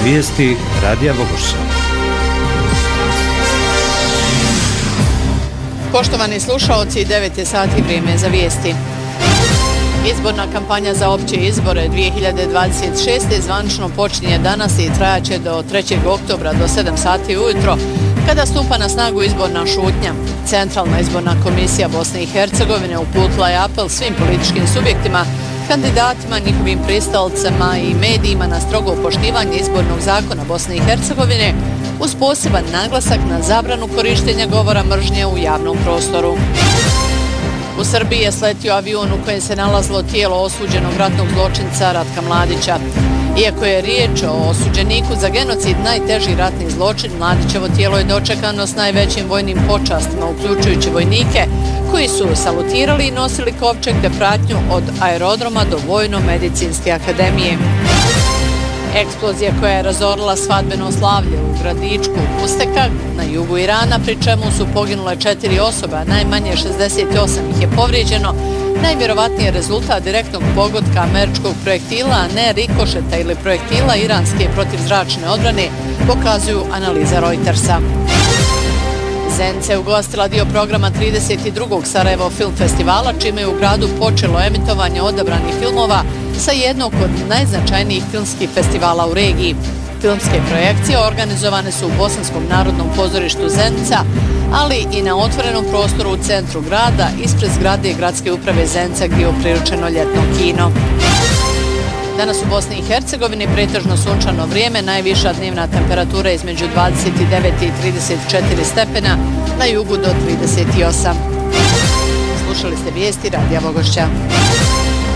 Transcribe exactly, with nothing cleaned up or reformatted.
Vijesti Radija Vogošća. Poštovani slušaoci, devet je sati, vrijeme za vijesti. Izborna kampanja za opće izbore dvije hiljade dvadeset šeste zvanično počinje danas i trajaće do trećeg oktobra do sedam sati ujutro, kada stupa na snagu izborna šutnja. Centralna izborna komisija Bosne i Hercegovine uputila je apel svim političkim subjektima, kandidatima, njihovim pristalcima i medijima na strogo poštivanje izbornog zakona Bosne i Hercegovine uz poseban naglasak na zabranu korištenja govora mržnje u javnom prostoru. U Srbiji je sletio avion u kojem se nalazilo tijelo osuđenog ratnog zločinca Ratka Mladića. Iako je riječ o osuđeniku za genocid, najteži ratni zločin, Mladićevo tijelo je dočekano s najvećim vojnim počastima, uključujući vojnike koji su salutirali i nosili kovčeg te pratnju od aerodroma do Vojno-medicinske akademije. Eksplozija koja je razorila svadbeno slavlje u gradićku Usteka na jugu Irana, pri čemu su poginule četiri osobe, a najmanje šezdeset osam ih je povrijeđeno, najvjerovatniji je rezultat direktnog pogotka američkog projektila, a ne rikošeta ili projektila iranske protivzračne odbrane, pokazuju analize Reutersa. Zenica je ugostila dio programa trideset drugog Sarajevo Film Festivala, čime je u gradu počelo emitovanje odabranih filmova sa jednog od najznačajnijih filmskih festivala u regiji. Filmske projekcije organizovane su u Bosanskom narodnom pozorištu Zenica, ali i na otvorenom prostoru u centru grada, ispred zgrade Gradske uprave Zenica gdje je upriličeno ljetno kino. Danas u Bosni i Hercegovini pretežno sunčano vrijeme, najviša dnevna temperatura između dvadeset devet i trideset četiri stepena, na jugu do trideset osam. Slušali ste vijesti Radija Vogošća.